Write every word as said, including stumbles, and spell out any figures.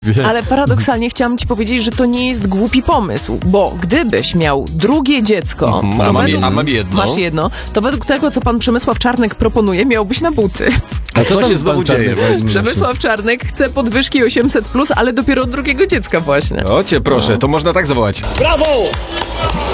Ale paradoksalnie chciałam ci powiedzieć, że to nie jest głupi pomysł, bo gdybyś miał drugie dziecko, Ma, to mam, według, a mam jedno. masz jedno, to według tego, co pan Przemysław Czarnek proponuje, miałbyś na buty. A co tam się znowu pan Czarnek dzieje? właśnie? Przemysław Czarnek chce podwyżki osiemset plus, ale dopiero od drugiego dziecka właśnie. O cię proszę, to można tak zawołać. Brawo!